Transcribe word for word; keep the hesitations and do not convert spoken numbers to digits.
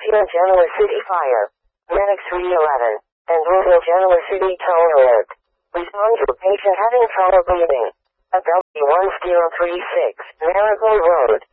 Philadelphia Genoa City Fire. Medic three eleven. And Louisville Genoa City Tow Alert. Respond to a patient having trouble breathing. At W one zero three six, Marigold Road.